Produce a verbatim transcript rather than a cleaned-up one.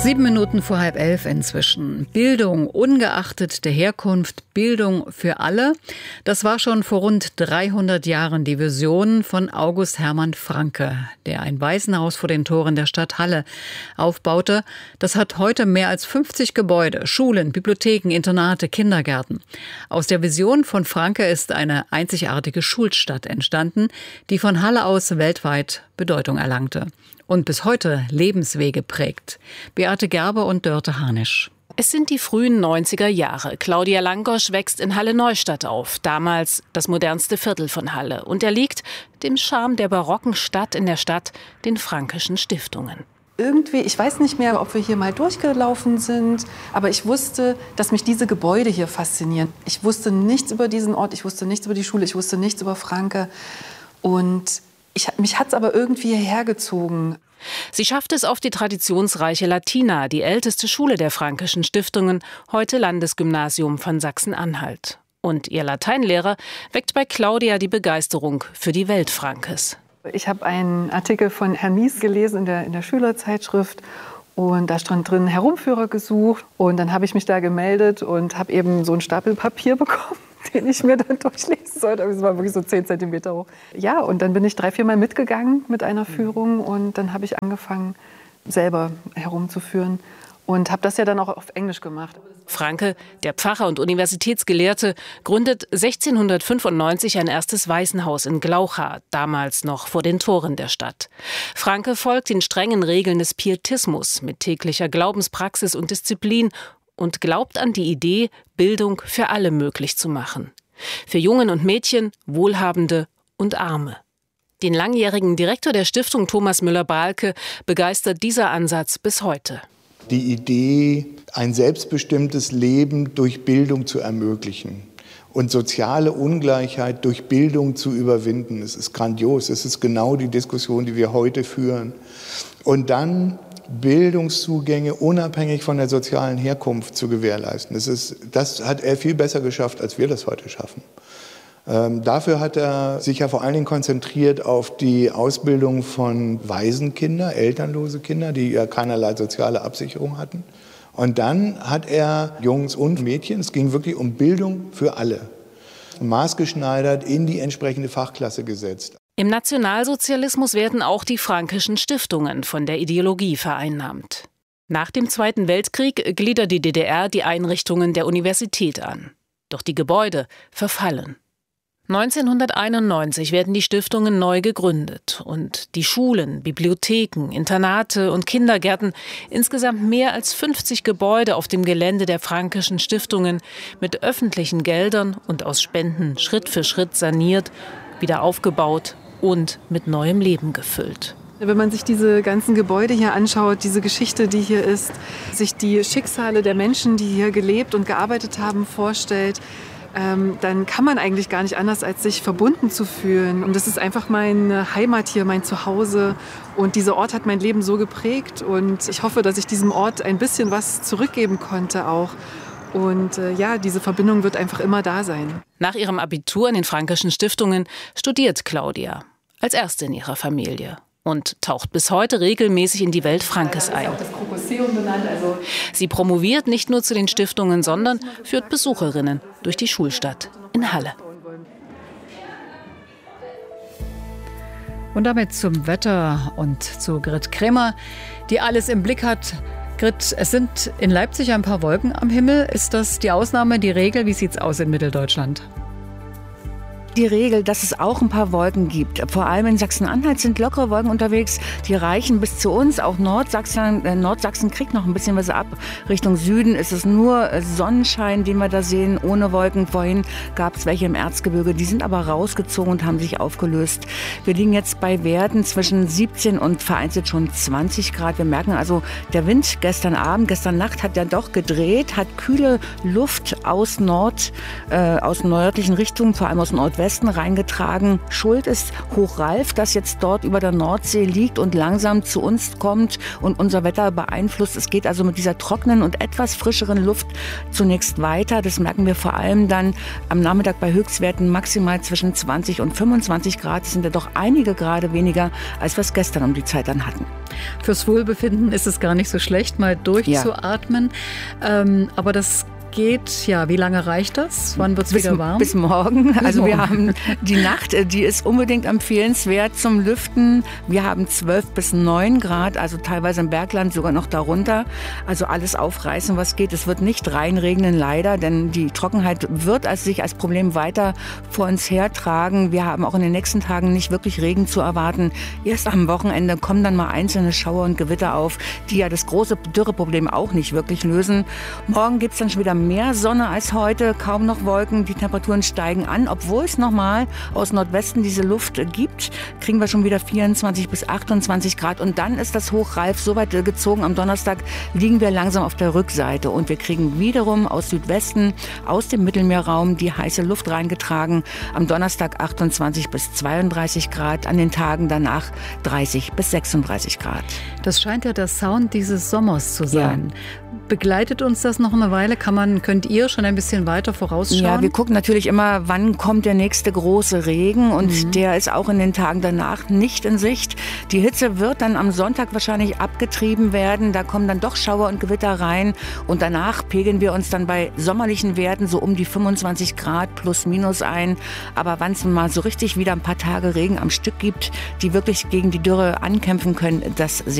Sieben Minuten vor halb elf inzwischen. Bildung ungeachtet der Herkunft, Bildung für alle. Das war schon vor rund dreihundert Jahren die Vision von August Hermann Francke, der ein Waisenhaus vor den Toren der Stadt Halle aufbaute. Das hat heute mehr als fünfzig Gebäude, Schulen, Bibliotheken, Internate, Kindergärten. Aus der Vision von Francke ist eine einzigartige Schulstadt entstanden, die von Halle aus weltweit Bedeutung erlangte und bis heute Lebenswege prägt. Beate Gerber und Dörte Harnisch. Es sind die frühen neunziger Jahre. Claudia Langosch wächst in Halle-Neustadt auf, damals das modernste Viertel von Halle. Und er liegt dem Charme der barocken Stadt in der Stadt, den Franckeschen Stiftungen. Irgendwie, ich weiß nicht mehr, ob wir hier mal durchgelaufen sind, aber ich wusste, dass mich diese Gebäude hier faszinieren. Ich wusste nichts über diesen Ort, ich wusste nichts über die Schule, ich wusste nichts über Francke. Und ich, mich hat es aber irgendwie hierher gezogen. Sie schafft es auf die traditionsreiche Latina, die älteste Schule der Franckeschen Stiftungen, heute Landesgymnasium von Sachsen-Anhalt. Und ihr Lateinlehrer weckt bei Claudia die Begeisterung für die Welt Franckes. Ich habe einen Artikel von Herrn Mies gelesen in der, in der Schülerzeitschrift. Und da stand drin Herumführer gesucht. Und dann habe ich mich da gemeldet und habe eben so einen Stapel Papier bekommen, den ich mir dann durchlesen sollte. Es war wirklich so zehn Zentimeter hoch. Ja, und dann bin ich drei, vier Mal mitgegangen mit einer Führung. Und dann habe ich angefangen, selber herumzuführen. Und habe das ja dann auch auf Englisch gemacht. Francke, der Pfarrer und Universitätsgelehrte, gründet sechzehnhundertfünfundneunzig ein erstes Waisenhaus in Glaucha, damals noch vor den Toren der Stadt. Francke folgt den strengen Regeln des Pietismus mit täglicher Glaubenspraxis und Disziplin und glaubt an die Idee, Bildung für alle möglich zu machen. Für Jungen und Mädchen, Wohlhabende und Arme. Den langjährigen Direktor der Stiftung, Thomas Müller-Balke, begeistert dieser Ansatz bis heute. Die Idee, ein selbstbestimmtes Leben durch Bildung zu ermöglichen und soziale Ungleichheit durch Bildung zu überwinden, das ist grandios. Das ist genau die Diskussion, die wir heute führen. Und dann Bildungszugänge unabhängig von der sozialen Herkunft zu gewährleisten. Das ist, das hat er viel besser geschafft, als wir das heute schaffen. Ähm, dafür hat er sich ja vor allen Dingen konzentriert auf die Ausbildung von Waisenkinder, elternlose Kinder, die ja keinerlei soziale Absicherung hatten. Und dann hat er Jungs und Mädchen, es ging wirklich um Bildung für alle, maßgeschneidert in die entsprechende Fachklasse gesetzt. Im Nationalsozialismus werden auch die Franckeschen Stiftungen von der Ideologie vereinnahmt. Nach dem Zweiten Weltkrieg gliedert die D D R die Einrichtungen der Universität an. Doch die Gebäude verfallen. neunzehnhunderteinundneunzig werden die Stiftungen neu gegründet und die Schulen, Bibliotheken, Internate und Kindergärten, insgesamt mehr als fünfzig Gebäude auf dem Gelände der Franckeschen Stiftungen mit öffentlichen Geldern und aus Spenden Schritt für Schritt saniert, wieder aufgebaut und mit neuem Leben gefüllt. Wenn man sich diese ganzen Gebäude hier anschaut, diese Geschichte, die hier ist, sich die Schicksale der Menschen, die hier gelebt und gearbeitet haben, vorstellt, ähm, dann kann man eigentlich gar nicht anders, als sich verbunden zu fühlen. Und das ist einfach meine Heimat hier, mein Zuhause. Und dieser Ort hat mein Leben so geprägt. Und ich hoffe, dass ich diesem Ort ein bisschen was zurückgeben konnte auch. Und äh, ja, diese Verbindung wird einfach immer da sein. Nach ihrem Abitur in den Franckeschen Stiftungen studiert Claudia als erste in ihrer Familie und taucht bis heute regelmäßig in die Welt Franckes ein. Sie promoviert nicht nur zu den Stiftungen, sondern führt Besucherinnen durch die Schulstadt in Halle. Und damit zum Wetter und zu Grit Krämer, die alles im Blick hat. Grit, es sind in Leipzig ein paar Wolken am Himmel. Ist das die Ausnahme, die Regel? Wie sieht es aus in Mitteldeutschland? Die Regel, dass es auch ein paar Wolken gibt. Vor allem in Sachsen-Anhalt sind lockere Wolken unterwegs, die reichen bis zu uns. Auch Nordsachsen, äh, Nordsachsen kriegt noch ein bisschen was ab. Richtung Süden ist es nur Sonnenschein, den wir da sehen, ohne Wolken. Vorhin gab es welche im Erzgebirge, die sind aber rausgezogen und haben sich aufgelöst. Wir liegen jetzt bei Werten zwischen siebzehn und vereinzelt schon zwanzig Grad. Wir merken also, der Wind gestern Abend, gestern Nacht hat er doch gedreht, hat kühle Luft aus Nord, äh, aus nördlichen Richtungen, vor allem aus Nordwesten, Nordwesten reingetragen. Schuld ist Hoch Ralf, das jetzt dort über der Nordsee liegt und langsam zu uns kommt und unser Wetter beeinflusst. Es geht also mit dieser trockenen und etwas frischeren Luft zunächst weiter. Das merken wir vor allem dann am Nachmittag bei Höchstwerten maximal zwischen zwanzig und fünfundzwanzig Grad. Das sind ja doch einige Grad weniger, als wir es gestern um die Zeit dann hatten. Fürs Wohlbefinden ist es gar nicht so schlecht, mal durchzuatmen. Ja. Ähm, aber das geht, ja, wie lange reicht das? Wann wird es wieder warm? Bis morgen. Bis also morgen. Wir haben die Nacht, die ist unbedingt empfehlenswert zum Lüften. Wir haben zwölf bis neun Grad, also teilweise im Bergland sogar noch darunter. Also alles aufreißen, was geht. Es wird nicht reinregnen, leider, denn die Trockenheit wird als sich als Problem weiter vor uns hertragen. Wir haben auch in den nächsten Tagen nicht wirklich Regen zu erwarten. Erst am Wochenende kommen dann mal einzelne Schauer und Gewitter auf, die ja das große Dürreproblem auch nicht wirklich lösen. Morgen gibt es dann schon wieder mehr Sonne als heute, kaum noch Wolken. Die Temperaturen steigen an. Obwohl es nochmal aus Nordwesten diese Luft gibt, kriegen wir schon wieder vierundzwanzig bis achtundzwanzig Grad. Und dann ist das Hoch Ralf so weit gezogen. Am Donnerstag liegen wir langsam auf der Rückseite. Und wir kriegen wiederum aus Südwesten, aus dem Mittelmeerraum, die heiße Luft reingetragen. Am Donnerstag achtundzwanzig bis zweiunddreißig Grad. An den Tagen danach dreißig bis sechsunddreißig Grad. Das scheint ja der Sound dieses Sommers zu sein. Ja. Begleitet uns das noch eine Weile? Kann man, könnt ihr schon ein bisschen weiter vorausschauen? Ja, wir gucken natürlich immer, wann kommt der nächste große Regen und mhm. der ist auch in den Tagen danach nicht in Sicht. Die Hitze wird dann am Sonntag wahrscheinlich abgetrieben werden. Da kommen dann doch Schauer und Gewitter rein und danach pegeln wir uns dann bei sommerlichen Werten so um die fünfundzwanzig Grad plus minus ein. Aber wann es mal so richtig wieder ein paar Tage Regen am Stück gibt, die wirklich gegen die Dürre ankämpfen können, das